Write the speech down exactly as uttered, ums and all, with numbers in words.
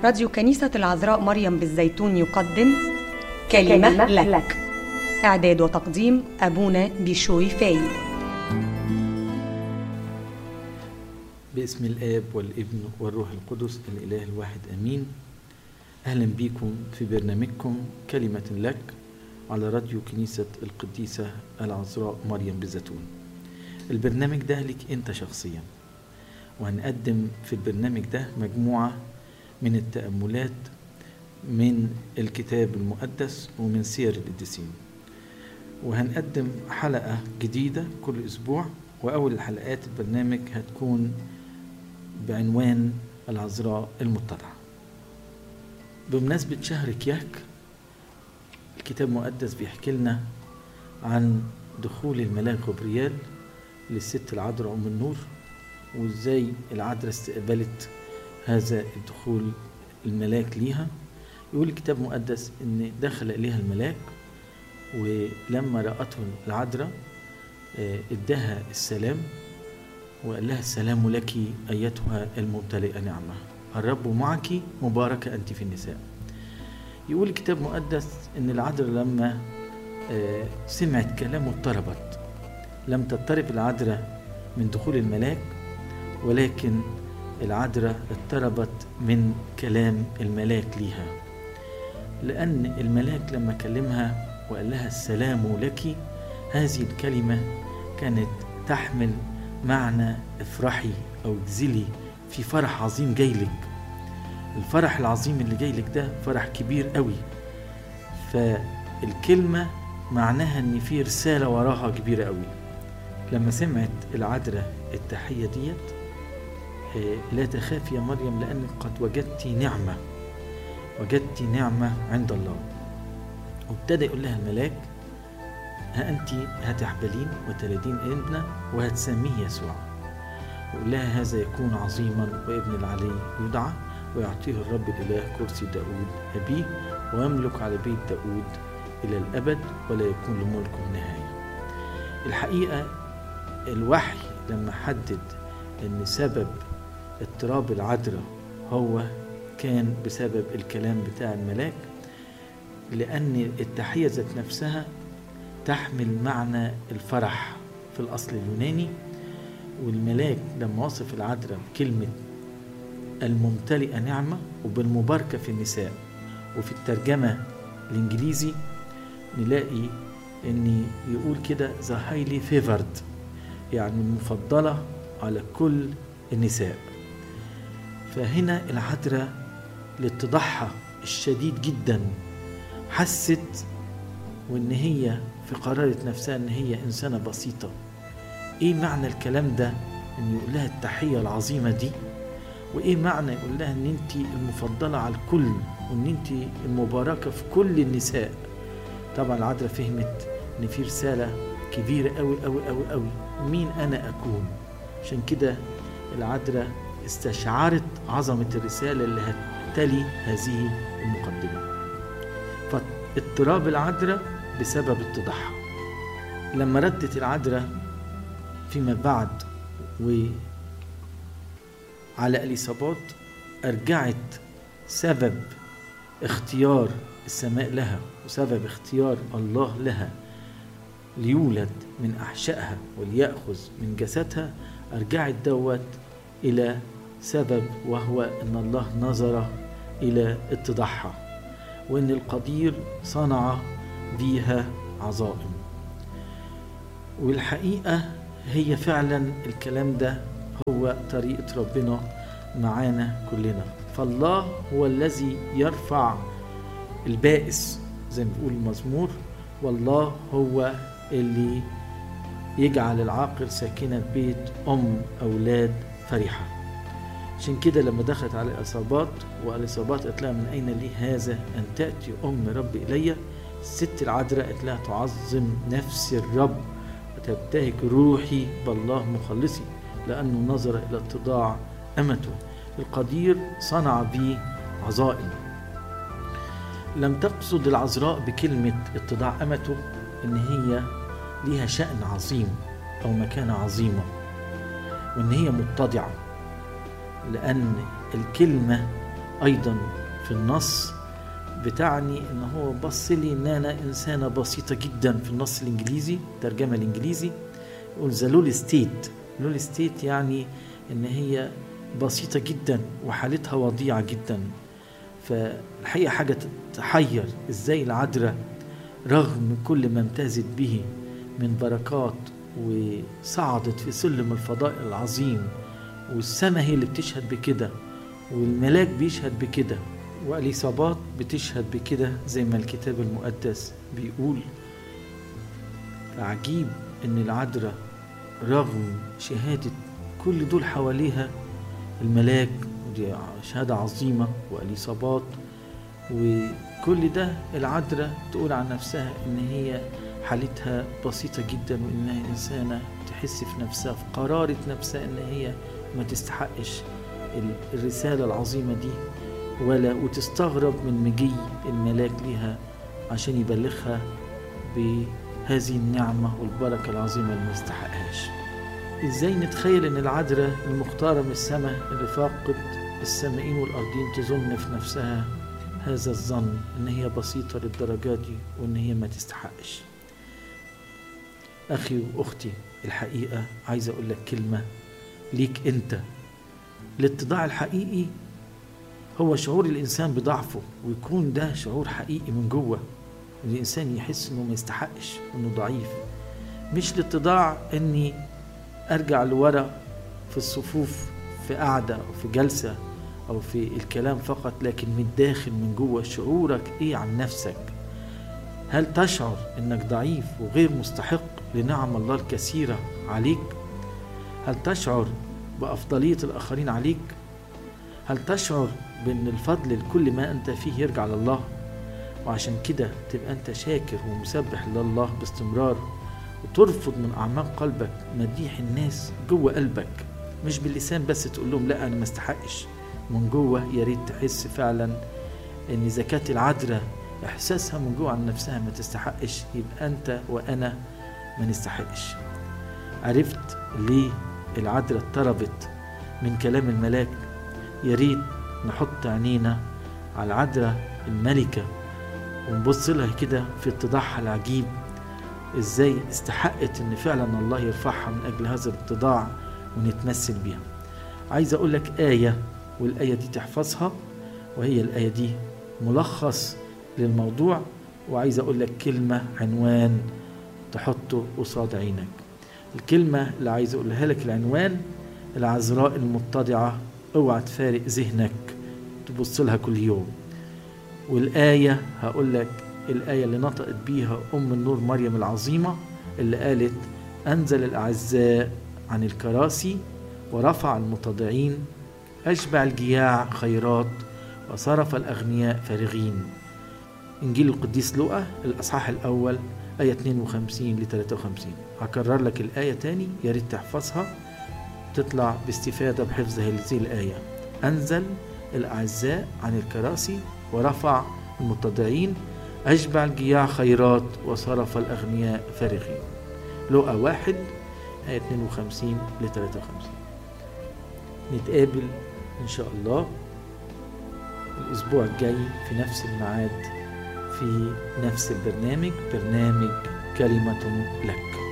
راديو كنيسة العذراء مريم بالزيتون يقدم كلمة, كلمة لك. لك إعداد وتقديم أبونا بيشوي فايد. باسم الآب والابن والروح القدس الإله الواحد أمين. أهلا بكم في برنامجكم كلمة لك على راديو كنيسة القديسة العذراء مريم بالزيتون. البرنامج ده لك أنت شخصيا، وهنقدم في البرنامج ده مجموعة من التأملات من الكتاب المقدس ومن سير القديسين، وهنقدم حلقة جديدة كل أسبوع. وأول حلقات البرنامج هتكون بعنوان العذراء المتضعة. بمناسبة شهر كياك، الكتاب المقدس بيحكي لنا عن دخول الملاك غبريال للست العذراء أم النور، وإزاي العذراء استقبلت هذا الدخول الملاك ليها. يقول الكتاب المقدس إن دخل إليها الملاك، ولما رأته العذراء اداها السلام وقال لها: السلام لك أيتها الممتلئة نعمة، الرب معك، مباركة أنت في النساء. يقول الكتاب المقدس إن العذراء لما سمعت كلامه اضطربت. لم تضطرب العذراء من دخول الملاك، ولكن العذراء اضطربت من كلام الملاك ليها، لأن الملاك لما كلمها وقال لها السلام لك، هذه الكلمة كانت تحمل معنى افرحي أو اجزلي في فرح عظيم جايلك. الفرح العظيم اللي جايلك ده فرح كبير قوي، فالكلمة معناها ان في رسالة وراها كبيرة قوي. لما سمعت العذراء التحية ديت: لا تخافي يا مريم لأنك قد وجدت نعمة، وجدت نعمة عند الله. وابتدى يقول لها الملاك: ها أنت هتحبلين وتلدين ابنا وهتسميه يسوع، وقال لها: هذا يكون عظيما وابن العلي يدعى، ويعطيه الرب الإله كرسي داود أبيه، ويملك على بيت داود إلى الأبد، ولا يكون لملكه نهاية. الحقيقة الوحي لما حدد أن سبب اضطراب العذراء هو كان بسبب الكلام بتاع الملاك، لأن التحية ذات نفسها تحمل معنى الفرح في الأصل اليوناني. والملاك لما وصف العذراء بكلمة الممتلئة نعمة وبالمباركة في النساء، وفي الترجمة الإنجليزي نلاقي أن يقول كده the highly favored، يعني المفضلة على كل النساء. فهنا العذراء لاتضاعها الشديد جدا حست وان هي في قرارة نفسها ان هي انسانة بسيطة. ايه معنى الكلام ده ان يقول لها التحية العظيمة دي؟ وايه معنى يقول لها ان انت المفضلة على الكل، وان انت المباركة في كل النساء؟ طبعا العذراء فهمت ان في رسالة كبيرة قوي قوي قوي قوي. مين انا اكون؟ عشان كده العذراء استشعرت عظمة الرسالة اللي هتلي هذه المقدمة. فاضطراب العذراء بسبب اتضاعها. لما ردت العذراء فيما بعد وعلى إليصابات، أرجعت سبب اختيار السماء لها وسبب اختيار الله لها ليولد من أحشائها وليأخذ من جسدها، أرجعت دوت إلى سبب، وهو أن الله نظر إلى اتضاعها، وأن القدير صنع بيها عظائم. والحقيقة هي فعلا الكلام ده هو طريقة ربنا معانا كلنا. فالله هو الذي يرفع البائس زي ما بيقول المزمور، والله هو اللي يجعل العاقل ساكنة بيت أم أولاد فرحة. عشان كده لما دخلت على إليصابات وإليصابات قالت لها: من أين لي هذا أن تأتي أم ربي إلي؟ الست العذراء قالت لها: تعظم نفس الرب وتبتهج روحي بالله مخلصي، لأنه نظر إلى اتضاع أمته، القدير صنع بي عظائم. لم تقصد العذراء بكلمة اتضاع أمته إن هي ليها شأن عظيم أو مكانة عظيمة وإن هي متضعة، لأن الكلمة أيضا في النص بتعني ان هو بص لي ان انا انسانة بسيطة جدا. في النص الانجليزي، ترجمة الانجليزي، يقول ذا لولي ستيت. لولي ستيت يعني ان هي بسيطة جدا وحالتها وضيعة جدا. فالحقيقة حاجة تحير، ازاي العذراء رغم كل ما امتازت به من بركات وصعدت في سلم الفضائل العظيم، والسماء هي اللي بتشهد بكده، والملاك بيشهد بكده، وإليصابات بتشهد بكده زي ما الكتاب المقدس بيقول. عجيب ان العذراء رغم شهادة كل دول حواليها، الملاك ودي شهادة عظيمة وإليصابات وكل ده، العذراء تقول عن نفسها ان هي حالتها بسيطة جدا، وانها انسانة تحس في نفسها، في قرارة نفسها ان هي ما تستحقش الرسالة العظيمة دي، ولا وتستغرب من مجي الملاك لها عشان يبلغها بهذه النعمة والبركة العظيمة اللي ما استحقهاش. ازاي نتخيل ان العذراء المختارة من السماء اللي فاقد السمائين والأرضين تظن في نفسها هذا الظن ان هي بسيطة للدرجة دي وان هي ما تستحقش؟ اخي واختي، الحقيقة عايز اقول لك كلمة ليك انت. الاتضاع الحقيقي هو شعور الإنسان بضعفه، ويكون ده شعور حقيقي من جوه، الإنسان يحس إنه ما يستحقش، إنه ضعيف. مش الاتضاع إني أرجع لورا في الصفوف في قعدة أو في جلسة أو في الكلام فقط، لكن من الداخل من جوه شعورك إيه عن نفسك؟ هل تشعر إنك ضعيف وغير مستحق لنعم الله الكثيرة عليك؟ هل تشعر بأفضلية الآخرين عليك؟ هل تشعر بأن الفضل لكل ما أنت فيه يرجع لله؟ وعشان كده تبقى أنت شاكر ومسبح لله باستمرار، وترفض من أعماق قلبك مديح الناس جوه قلبك، مش باللسان بس تقول لهم لا أنا ما استحقش. من جوه يا ريت تحس فعلا أن زكاة العذراء إحساسها من جوه عن نفسها ما تستحقش، يبقى أنت وأنا ما نستحقش. عرفت ليه العذراء اضطربت من كلام الملاك؟ يا ريت نحط عينينا على العذراء الملكة ونبص لها كده في اتضاعها العجيب، ازاي استحقت ان فعلا الله يرفعها من اجل هذا الاتضاع ونتمثل بيها. عايز اقول لك آية، والآية دي تحفظها، وهي الآية دي ملخص للموضوع، وعايز اقول لك كلمة عنوان تحطه قصاد عينك. الكلمة اللي عايز اقولها لك العنوان: العذراء المتضعة. اوعى تفارق ذهنك تبص لها كل يوم. والآية هقول لك الآية اللي نطقت بيها أم النور مريم العظيمة، اللي قالت: أنزل الأعزاء عن الكراسي ورفع المتضعين، أشبع الجياع خيرات وصرف الأغنياء فارغين. إنجيل القديس لوقا الأصحاح الأول آية اثنين وخمسين ل ثلاثة وخمسين. هكرر لك الآية تاني، يا ريت تحفظها تطلع باستفادة بحفظ هذه الآية: أنزل الأعزاء عن الكراسي ورفع المتضعين، أشبع الجياع خيرات وصرف الأغنياء فارغين. لوقا واحد آية اثنين وخمسين ل ثلاثة وخمسين. نتقابل إن شاء الله الأسبوع الجاي في نفس الميعاد في نفس البرنامج، برنامج كلمة لك.